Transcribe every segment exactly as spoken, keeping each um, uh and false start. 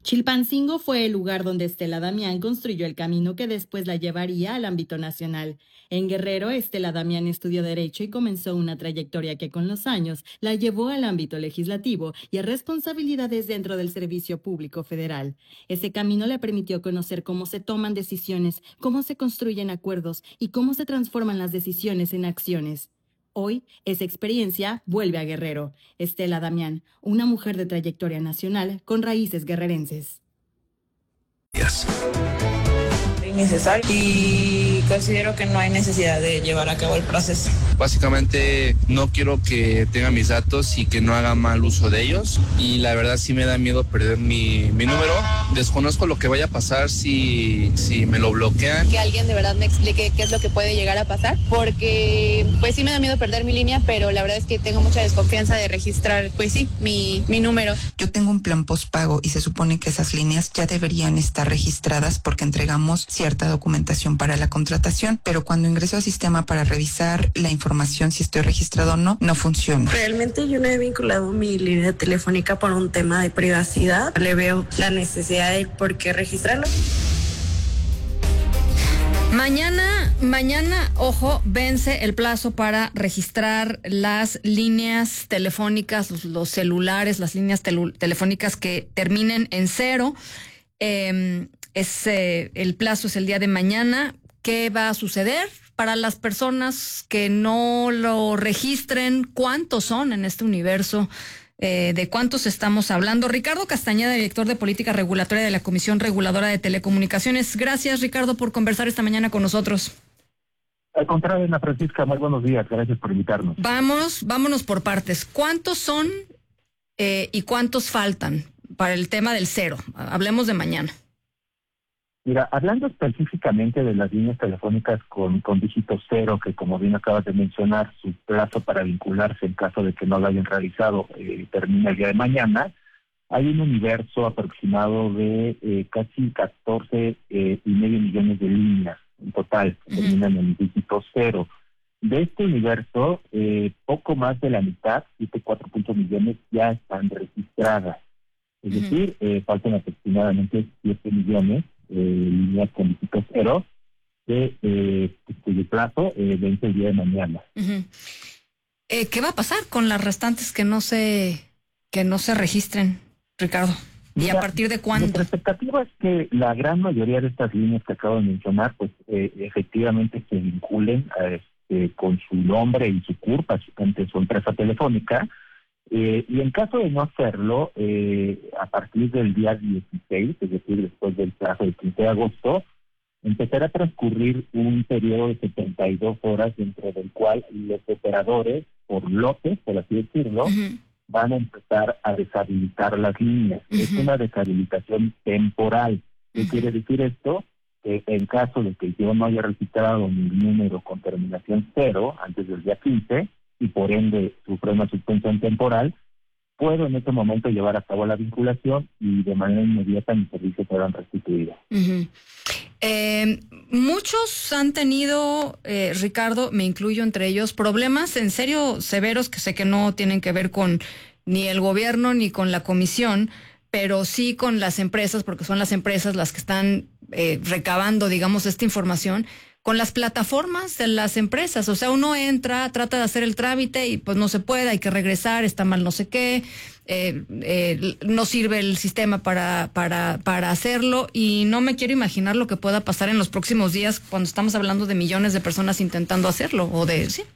Chilpancingo fue el lugar donde Estela Damián construyó el camino que después la llevaría al ámbito nacional. En Guerrero, Estela Damián estudió Derecho y comenzó una trayectoria que con los años la llevó al ámbito legislativo y a responsabilidades dentro del Servicio Público Federal. Ese camino le permitió conocer cómo se toman decisiones, cómo se construyen acuerdos y cómo se transforman las decisiones en acciones. Hoy, esa experiencia vuelve a Guerrero. Estela Damián, una mujer de trayectoria nacional con raíces guerrerenses. Es innecesario y considero que no hay necesidad de llevar a cabo el proceso. Básicamente no quiero que tengan mis datos y que no haga mal uso de ellos, y la verdad sí me da miedo perder mi, mi número. Desconozco lo que vaya a pasar si, si me lo bloquean. Que alguien de verdad me explique qué es lo que puede llegar a pasar, porque pues sí me da miedo perder mi línea, pero la verdad es que tengo mucha desconfianza de registrar, pues sí, mi, mi número. Yo tengo un plan postpago y se supone que esas líneas ya deberían estar registradas porque entregamos cierta documentación para la contratación, pero cuando ingreso al sistema para revisar la información si estoy registrado o no, no funciona. Realmente yo no he vinculado mi línea telefónica por un tema de privacidad. Le veo la necesidad de por qué registrarlo. Mañana, mañana, ojo, vence el plazo para registrar las líneas telefónicas, los, los celulares, las líneas telu- telefónicas que terminen en cero. Eh, es, eh, el plazo es el día de mañana. ¿Qué va a suceder para las personas que no lo registren? ¿Cuántos son en este universo? Eh, ¿De cuántos estamos hablando? Ricardo Castañeda, director de Política Regulatoria de la Comisión Reguladora de Telecomunicaciones. Gracias, Ricardo, por conversar esta mañana con nosotros. Al contrario, Ana Francisca, muy buenos días. Gracias por invitarnos. Vamos, vámonos por partes. ¿Cuántos son eh, y cuántos faltan para el tema del cero? Hablemos de mañana. Mira, hablando específicamente de las líneas telefónicas con, con dígito cero, que como bien acabas de mencionar, su plazo para vincularse en caso de que no lo hayan realizado eh, termina el día de mañana, hay un universo aproximado de eh, casi catorce eh, y medio millones de líneas en total, que terminan en el dígito cero. De este universo, eh, poco más de la mitad, siete punto cuatro millones, ya están registradas. Es uh-huh. decir, eh, faltan aproximadamente siete millones Eh, líneas con dígito cero de eh, cuyo plazo eh, vence el día de mañana. Uh-huh. Eh, ¿Qué va a pasar con las restantes que no se que no se registren, Ricardo? ¿Y Mira, a partir de cuándo? Nuestra expectativa es que la gran mayoría de estas líneas que acabo de mencionar, pues eh, efectivamente se vinculen a, este, con su nombre y su C U R P ante su empresa telefónica. Eh, y en caso de no hacerlo, eh, a partir del día dieciséis, es decir, después del plazo del quince de agosto, empezará a transcurrir un periodo de setenta y dos horas dentro del cual los operadores, por lotes, por así decirlo, uh-huh. van a empezar a deshabilitar las líneas. Uh-huh. Es una deshabilitación temporal. ¿Qué uh-huh. quiere decir esto? Que en caso de que yo no haya registrado mi número con terminación cero antes del día quince, y por ende sufre una suspensión temporal, puedo en ese momento llevar a cabo la vinculación y de manera inmediata mis servicios serán restituidos. Uh-huh. Eh, muchos han tenido, eh, Ricardo, me incluyo entre ellos, problemas en serio severos que sé que no tienen que ver con ni el gobierno ni con la comisión, pero sí con las empresas, porque son las empresas las que están eh, recabando, digamos, esta información, con las plataformas de las empresas. O sea, uno entra, trata de hacer el trámite y pues no se puede, hay que regresar, está mal no sé qué, eh, eh, no sirve el sistema para, para, para hacerlo, y no me quiero imaginar lo que pueda pasar en los próximos días cuando estamos hablando de millones de personas intentando hacerlo, o de, sí.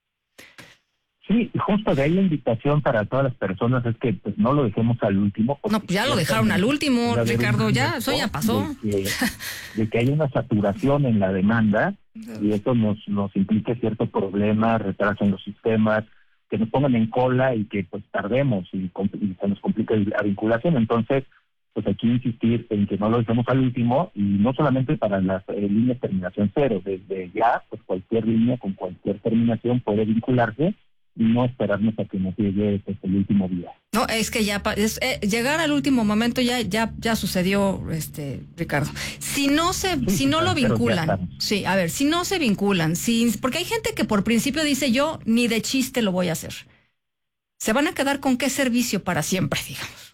Sí, justo de ahí la invitación para todas las personas es que pues no lo dejemos al último. No, pues ya lo dejaron al último, Ricardo, ya, eso ya pasó. De que, de que hay una saturación en la demanda y eso nos, nos implica cierto problema, retraso en los sistemas, que nos pongan en cola y que pues tardemos y, y se nos complica la vinculación. Entonces, pues aquí insistir en que no lo dejemos al último, y no solamente para las eh, líneas de terminación cero, desde ya, pues cualquier línea con cualquier terminación puede vincularse, y no esperarnos a que nos llegue pues, el último día. No, es que ya es, eh, llegar al último momento ya ya ya sucedió, este Ricardo. Si no se sí, si no lo vinculan, sí, a ver, si no se vinculan, si, porque hay gente que por principio dice yo ni de chiste lo voy a hacer. Se van a quedar con qué servicio para siempre, digamos.